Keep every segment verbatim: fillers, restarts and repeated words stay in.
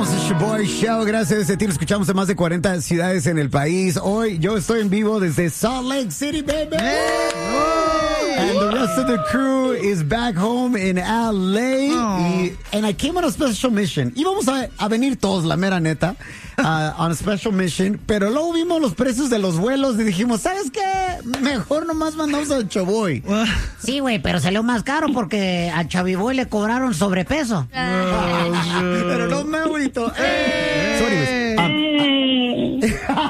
Boy Show, gracias a ese tiro escuchamos en más de cuarenta ciudades en el país. Hoy yo estoy en vivo desde Salt Lake City, baby. Hey. And the rest of the crew is back home in L A. Oh. Y, and I came on a special mission. Íbamos a, a venir todos, la mera neta, uh, on a special mission, pero luego vimos los precios de los vuelos y dijimos, ¿sabes qué? Mejor nomás mandamos al Chaboy. Sí, güey, pero salió más caro porque al Chaviboy le cobraron sobrepeso. Oh, pero no me agüito. Sorry, um,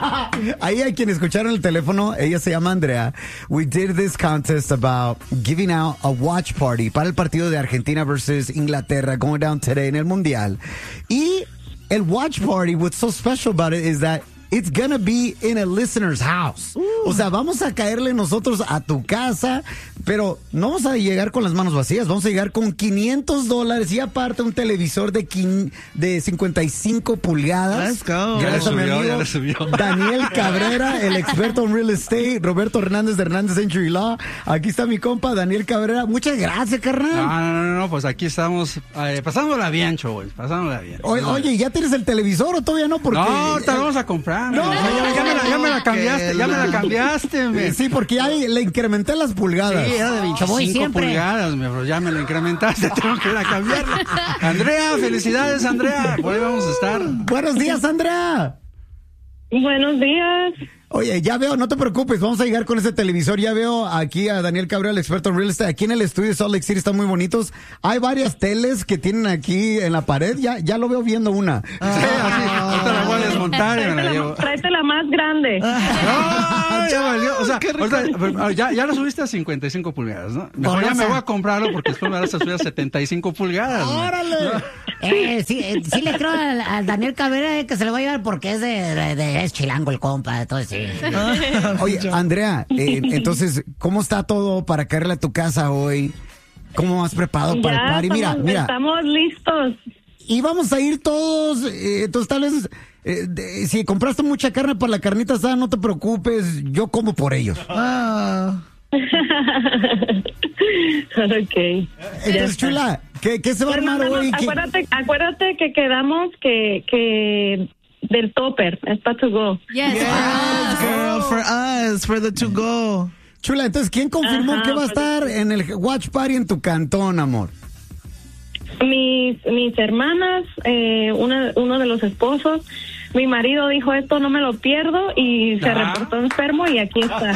ahí hay quien escucharon el teléfono, ella se llama Andrea. We did this contest about giving out a watch party para el partido de Argentina versus Inglaterra going down today en el Mundial. Y el watch party, what's so special about it is that it's gonna be in a listener's house. Uh. O sea, vamos a caerle nosotros a tu casa, pero no vamos a llegar con las manos vacías, vamos a llegar con quinientos dólares y aparte un televisor de, quin- de cincuenta y cinco pulgadas. Let's go. Gracias a mi amigo Daniel Cabrera, el experto en real estate, Roberto Hernández de Hernández Century Law. Aquí está mi compa Daniel Cabrera. Muchas gracias, carnal. No, no, no, no pues aquí estamos eh, pasándola bien, chavos, pasándola bien. O, oye, ¿ya tienes el televisor o todavía no? Porque, no, te lo vamos a comprar. No, no, ya, ya, me la, ya me la cambiaste, ya me la cambiaste, me. Sí, porque ya le incrementé las pulgadas. Sí, era de veinticinco pulgadas, me, bro, ya me la incrementaste, tengo que ir a cambiarla. Andrea, felicidades, Andrea, por ahí vamos a estar. Buenos días, Andrea. Buenos días. Oye, ya veo, no te preocupes, vamos a llegar con ese televisor. Ya veo aquí a Daniel Cabrera, el experto en real estate. Aquí en el estudio de Salt Lake City están muy bonitos. Hay varias teles que tienen aquí en la pared. Ya, ya lo veo viendo una. Ah, sí, así. Ahorita la voy a desmontar y me la llevo. Tráete la más grande. No, ya valió. O sea, ahorita, ya, ya lo subiste a cincuenta y cinco pulgadas, ¿no? Mejor ya me voy a comprarlo porque después me vas a subir a setenta y cinco pulgadas. ¡Órale! ¿No? Eh, sí, eh, sí le creo al, al Daniel Cabrera eh, que se lo va a llevar porque es de, de, de es chilango el compa, entonces sí. Oye, Andrea, eh, entonces, ¿cómo está todo para caerle a tu casa hoy? ¿Cómo has preparado para ya el party? Mira, estamos, mira. Estamos listos. Y vamos a ir todos, eh, entonces tal vez, eh, de, si compraste mucha carne para la carnita asada, no te preocupes, yo como por ellos. Ah. Ok. Entonces, chula, ¿qué, qué se va a armar Hermano, hoy? ¿Qué? Acuérdate, acuérdate que quedamos que, que del topper, es para to go. Yes. Yes, girl, for us, for the to go. Chula, entonces, ¿quién confirmó Ajá, que va a pues, estar en el watch party en tu cantón, amor? Mis, mis hermanas, eh, una, uno de los esposos, mi marido dijo esto no me lo pierdo y se Ah. reportó enfermo y aquí está.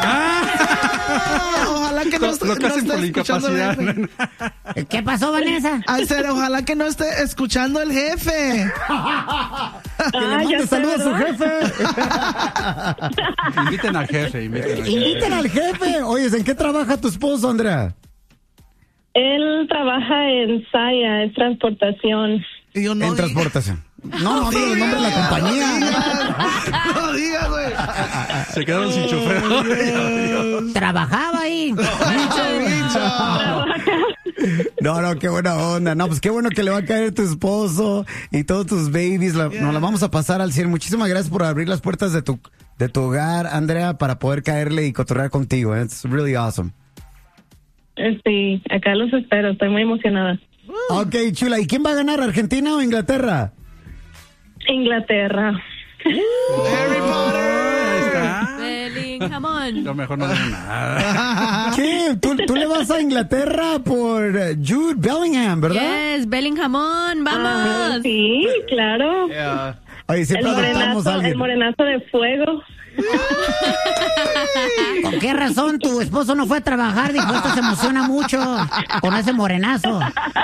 Ah, ojalá que no, Lo, esté, lo que no hacen esté por la escuchando el incapacidad. jefe. ¿Qué pasó, Vanessa? Ay, serio, ojalá que no esté escuchando el jefe. Que le Ah, mande ya sé, saludos a su ¿verdad? jefe. Inviten al jefe, inviten al jefe. Inviten al jefe. Oye, ¿en qué trabaja tu esposo, Andrea? Él trabaja en Saya, es transportación. Y yo no En diga- transportación. No, no, no, el nombre de la compañía. No digas, güey. Se quedaron sin chofer. Trabajaba ahí. No, no, qué buena onda. No, pues qué bueno que le va a caer tu esposo y todos tus babies. La- Nos la vamos a pasar al cien. Muchísimas gracias por abrir las puertas de tu, de tu hogar, Andrea, para poder caerle y cotorrear contigo. It's really awesome. Sí, acá los espero, estoy muy emocionada. Ok, chula. ¿Y quién va a ganar, Argentina o Inglaterra? Inglaterra. Harry Potter. Ahí está. Bellingham on. Yo mejor no digo nada. ¿Qué? ¿Tú, tú le vas a Inglaterra por eh, Jude Bellingham, ¿verdad? Yes, Bellingham on. Ah, Vamos. sí, claro. Oye, El siempre adoptamos a morenazo, alguien. el morenazo de fuego. ¿Con qué razón tu esposo no fue a trabajar? Dijo, esto se emociona mucho con ese morenazo.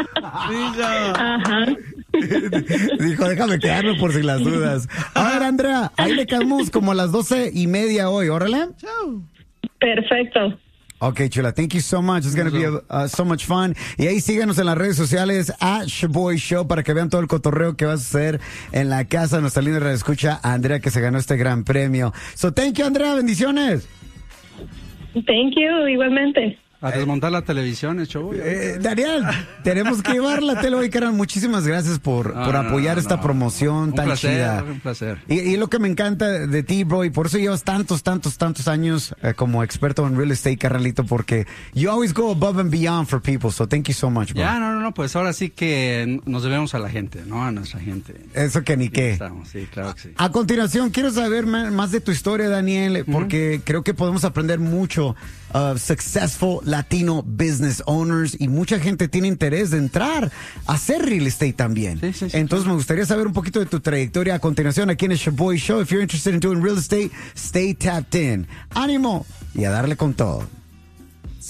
Ajá. Dijo, déjame quedarme por si las dudas. A ver, Andrea, ahí le caemos como a las doce y media hoy, órale. Perfecto. Ok, chula, thank you so much. It's going to be uh, so much fun. Y ahí síganos en las redes sociales, at Shaboy Show, para que vean todo el cotorreo que va a suceder en la casa de nuestra linda radioescucha, Andrea, que se ganó este gran premio. So, thank you, Andrea. Bendiciones. Thank you, igualmente. A desmontar la televisión, el show. Eh, Daniel, tenemos que llevar la tele hoy, carnal. Muchísimas gracias por, No, por no, apoyar no, esta no. promoción Un tan placer, chida. un placer. Y, y lo que me encanta de ti, bro, y por eso llevas tantos, tantos, tantos años eh, como experto en real estate, carnalito, porque you always go above and beyond for people. So thank you so much, bro. Ya, no, no, no, pues ahora sí que nos debemos a la gente, ¿no? A nuestra gente. Eso que ni Sí, qué. estamos, sí, claro que sí. A continuación, quiero saber ma- más de tu historia, Daniel, porque creo que podemos aprender mucho of successful Latino business owners y mucha gente tiene interés de entrar a hacer real estate también. Sí, sí, sí, Entonces me gustaría saber un poquito de tu trayectoria a continuación aquí en el Shaboy Show. If you're interested in doing real estate, stay tapped in. ¡Ánimo! Y a darle con todo.